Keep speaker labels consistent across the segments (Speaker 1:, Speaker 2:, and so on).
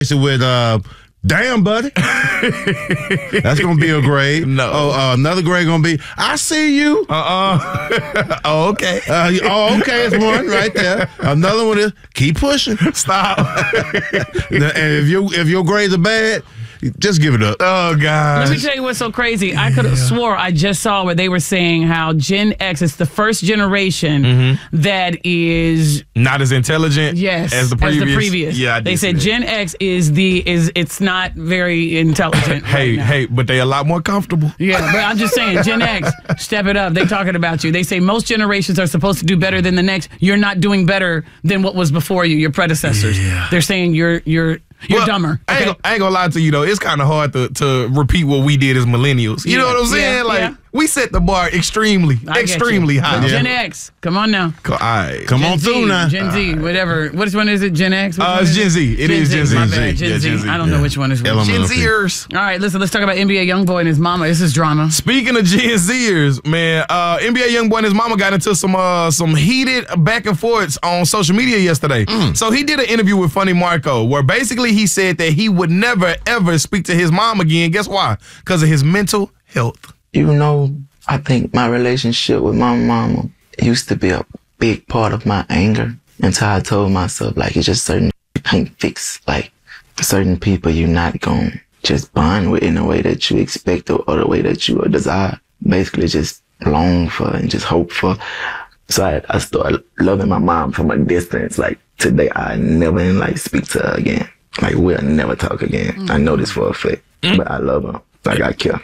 Speaker 1: with damn, buddy. That's going to be a grade.
Speaker 2: No.
Speaker 1: Another grade going to be, I see you.
Speaker 2: Oh, okay.
Speaker 1: Okay, it's one right there. Another one is, keep pushing.
Speaker 2: Stop.
Speaker 1: And if your grades are bad, just give it up.
Speaker 2: Oh, God.
Speaker 3: Let me tell you what's so crazy. I could have swore I just saw where they were saying how Gen X is the first generation that is
Speaker 2: not as intelligent as the previous.
Speaker 3: Yeah, they said Gen X it's not very intelligent.
Speaker 2: Hey, but they a lot more comfortable.
Speaker 3: Yeah, but I'm just saying, Gen X, step it up. They talking about you. They say most generations are supposed to do better than the next. You're not doing better than what was before you, your predecessors. Yeah. They're saying you're dumber. Okay?
Speaker 2: I ain't gonna lie to you though. It's kind of hard to repeat what we did as millennials. You know what I'm saying?
Speaker 3: Yeah.
Speaker 2: We set the bar extremely high.
Speaker 3: Gen X, come on now.
Speaker 1: Come on through now.
Speaker 3: Gen Z, whatever. Which one is it? Gen X?
Speaker 2: It's Gen Z. It is Gen Z.
Speaker 3: My bad. Gen Z. I don't know which one is which.
Speaker 2: Gen Zers.
Speaker 3: All right, listen. Let's talk about NBA YoungBoy and his mama. This is drama.
Speaker 2: Speaking of Gen Zers, man, NBA YoungBoy and his mama got into some heated back and forths on social media yesterday. So he did an interview with Funny Marco where basically he said that he would never ever speak to his mom again. Guess why? Because of his mental health.
Speaker 4: You know, I think my relationship with my mama used to be a big part of my anger until I told myself, like, it's just certain you can't fix. Like, certain people you're not going to just bond with in a way that you expect or the way that you desire. Basically just long for and just hope for. So I started loving my mom from a distance. Like, today I never speak to her again. Like, we'll never talk again. I know this for a fact. But I love her. Like, I care.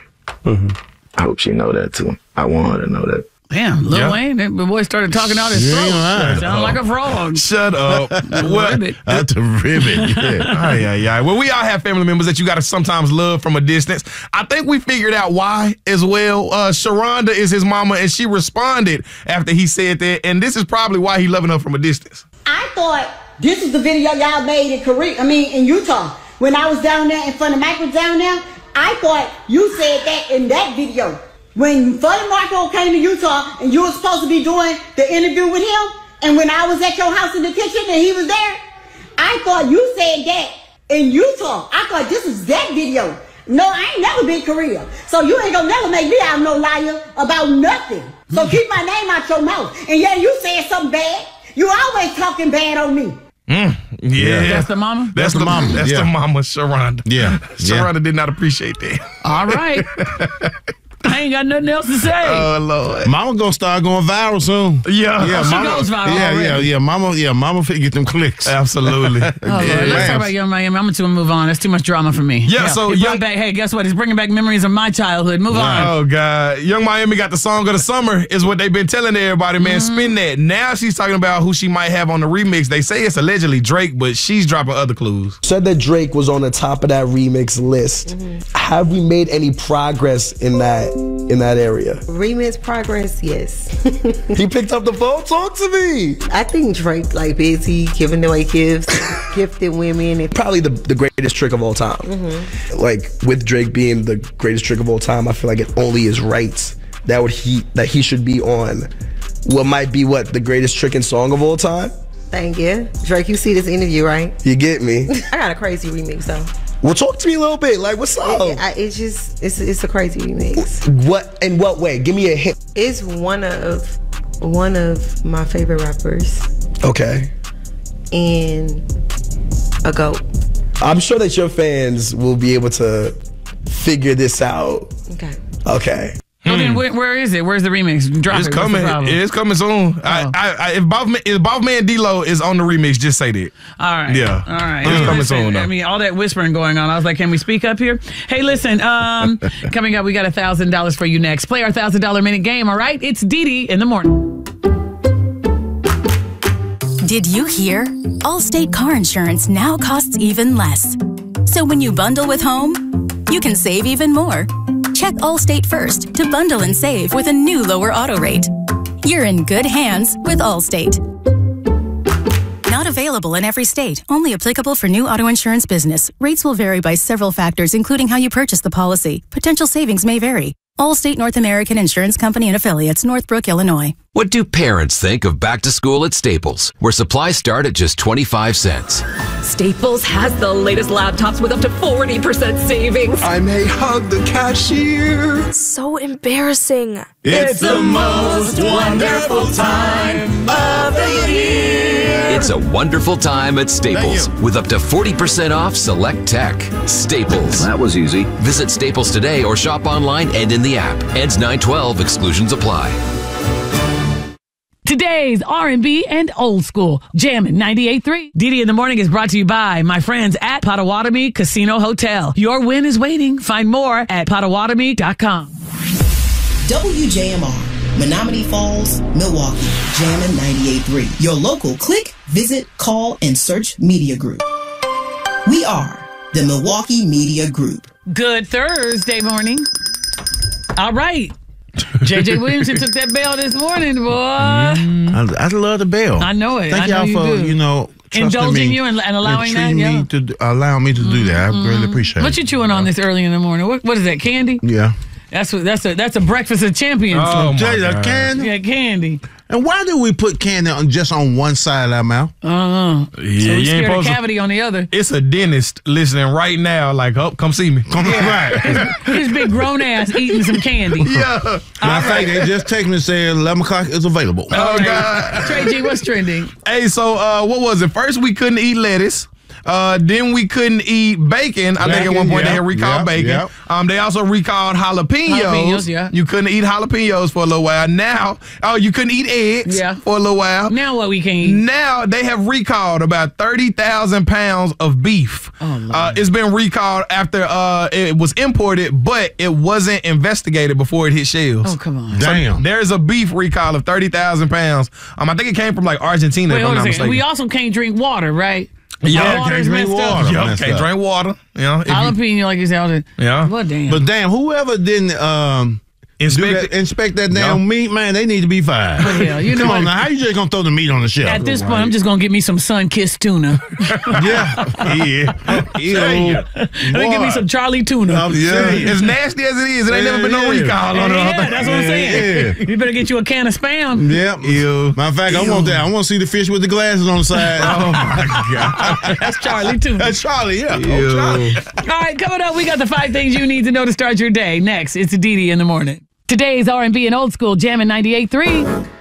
Speaker 4: I hope she know that too. I want her to know that.
Speaker 3: Damn, Lil Wayne, that boy started talking out his throat. Sound like a frog.
Speaker 2: Shut up.
Speaker 1: That's a ribbon.
Speaker 2: Yeah. Well, we all have family members that you got to sometimes love from a distance. I think we figured out why as well. Sharonda is his mama, and she responded after he said that, and this is probably why he loving her from a distance.
Speaker 5: I thought this was the video y'all made in Utah. When I was down there in front of Mike was down there, I thought you said that in that video. When Funny Marco came to Utah and you were supposed to be doing the interview with him, and when I was at your house in the kitchen and he was there, I thought you said that in Utah. I thought this was that video. No, I ain't never been Korea. So you ain't gonna never make me out no liar about nothing. So keep my name out your mouth. And yeah, you said something bad. You always talking bad on me.
Speaker 2: Yeah.
Speaker 3: That's the mama?
Speaker 2: That's the mama. That's the mama, Sharonda.
Speaker 1: Yeah.
Speaker 2: Sharonda did not appreciate that.
Speaker 3: All right. I ain't got nothing else to say.
Speaker 2: Oh, Lord.
Speaker 1: Mama gonna start going viral soon.
Speaker 2: Yeah.
Speaker 3: She goes viral already.
Speaker 1: Mama finna get them clicks.
Speaker 2: Absolutely.
Speaker 3: Lord. Let's talk about Young Miami. I'm going to move on. That's too much drama for me.
Speaker 2: Yeah, so
Speaker 3: hey, guess what? He's bringing back memories of my childhood. Move on.
Speaker 2: Oh, God. Young Miami got the song of the summer is what they've been telling everybody, man. Spin that. Now she's talking about who she might have on the remix. They say it's allegedly Drake, but she's dropping other clues.
Speaker 6: Said that Drake was on the top of that remix list. Have we made any progress in that area?
Speaker 7: Remix progress, yes.
Speaker 6: He picked up the phone. Talk to me.
Speaker 7: I think Drake busy giving away gifts, gifting women.
Speaker 6: Probably the greatest trick of all time. Like with Drake being the greatest trick of all time, I feel like it only is right that he should be on what might be the greatest trick and song of all time.
Speaker 7: Thank you, Drake. You see this interview, right?
Speaker 6: You get me.
Speaker 7: I got a crazy remix though.
Speaker 6: Well, talk to me a little bit. Like, what's up?
Speaker 7: It's a crazy remix.
Speaker 6: What? In what way? Give me a hint.
Speaker 7: It's one of my favorite rappers.
Speaker 6: Okay.
Speaker 7: And a GOAT.
Speaker 6: I'm sure that your fans will be able to figure this out. Okay.
Speaker 3: Well, then where is it? Where's the remix? Drop
Speaker 2: it's
Speaker 3: it.
Speaker 2: coming. It's coming soon. If Bob Man D-Lo is on the remix, just say that.
Speaker 3: All right.
Speaker 2: Yeah.
Speaker 3: All right.
Speaker 2: It's coming soon, though.
Speaker 3: I mean, all that whispering going on. I was like, can we speak up here? Hey, listen. Coming up, we got $1,000 for you next. Play our $1,000 minute game. All right. It's Didi in the morning.
Speaker 8: Did you hear? Allstate car insurance now costs even less. So when you bundle with home, you can save even more. Check Allstate first to bundle and save with a new lower auto rate. You're in good hands with Allstate. Not available in every state. Only applicable for new auto insurance business. Rates will vary by several factors, including how you purchase the policy. Potential savings may vary. Allstate North American Insurance Company and Affiliates, Northbrook, Illinois.
Speaker 9: What do parents think of back to school at Staples, where supplies start at just 25 cents?
Speaker 10: Staples has the latest laptops with up to 40% savings.
Speaker 11: I may hug the cashier.
Speaker 12: So embarrassing.
Speaker 13: It's the most wonderful time of the year.
Speaker 9: It's a wonderful time at Staples with up to 40% off select tech. Staples.
Speaker 14: That was easy.
Speaker 9: Visit Staples today or shop online and in the app. Ends 9/12. Exclusions apply.
Speaker 3: Today's R&B and old school. Jammin' 98.3. Didi in the Morning is brought to you by my friends at Potawatomi Casino Hotel. Your win is waiting. Find more at Potawatomi.com.
Speaker 15: WJMR, Menominee Falls, Milwaukee, Jammin' 98.3. Your local click, visit, call, and search media group. We are the Milwaukee Media Group.
Speaker 3: Good Thursday morning. All right. J.J. Williamson took that bell this morning, boy.
Speaker 1: I love the bell.
Speaker 3: I know it.
Speaker 1: Thank y'all for,
Speaker 3: indulging you and allowing that.
Speaker 1: Me to allow me to do that. I really appreciate it.
Speaker 3: What you chewing on this early in the morning? What is that, candy?
Speaker 1: Yeah.
Speaker 3: That's a breakfast of champions.
Speaker 1: Oh, candy?
Speaker 3: Yeah, candy.
Speaker 1: And why do we put candy just on one side of our mouth?
Speaker 2: Yeah,
Speaker 3: so we scared a cavity on the other.
Speaker 2: It's a dentist listening right now, like, oh, come see me.
Speaker 1: Right.
Speaker 3: His big grown ass eating some candy.
Speaker 2: Yeah.
Speaker 1: Matter of fact, they just text me and said 11 o'clock is available.
Speaker 2: Oh, God.
Speaker 3: Trey G, what's trending?
Speaker 2: Hey, so what was it? First, we couldn't eat lettuce. Then we couldn't eat bacon. I think at one point they had recalled bacon. They also recalled jalapenos.
Speaker 3: Yeah.
Speaker 2: You couldn't eat jalapenos for a little while. Now, you couldn't eat eggs for a little while.
Speaker 3: Now what we can eat?
Speaker 2: Now they have recalled about 30,000 pounds of beef.
Speaker 3: Oh,
Speaker 2: it's been recalled after it was imported, but it wasn't investigated before it hit shelves.
Speaker 3: Oh, come on.
Speaker 1: Damn.
Speaker 2: So there's a beef recall of 30,000 pounds. I think it came from like Argentina,
Speaker 3: Wait,
Speaker 2: if I'm not mistaken.
Speaker 3: We also can't drink water, right?
Speaker 2: Yeah,
Speaker 3: can't drink water.
Speaker 2: Can't drink water.
Speaker 3: Jalapeno, like you said.
Speaker 2: Yeah.
Speaker 3: Well, damn.
Speaker 1: But damn, whoever didn't inspect that damn meat, man, they need to be fired.
Speaker 3: But hell, you
Speaker 1: Come
Speaker 3: know
Speaker 1: on now, how you just gonna throw the meat on the shelf?
Speaker 3: At this point, I'm just gonna get me some sun-kissed tuna.
Speaker 1: Yeah.
Speaker 3: Let me get me some Charlie tuna.
Speaker 2: As nasty as it is, it ain't never been no recall on it.
Speaker 3: Yeah, that's what I'm saying. You better get you a can of Spam.
Speaker 1: Yep.
Speaker 2: Ew.
Speaker 1: Matter of fact, I want that. I want to see the fish with the glasses on the side.
Speaker 2: Oh my God.
Speaker 3: That's Charlie tuna.
Speaker 1: That's Charlie, yeah.
Speaker 2: Ew.
Speaker 1: Charlie.
Speaker 3: All right, coming up, we got the 5 things you need to know to start your day. Next, it's Didi in the Morning. Today's R&B and old school Jammin' 98.3.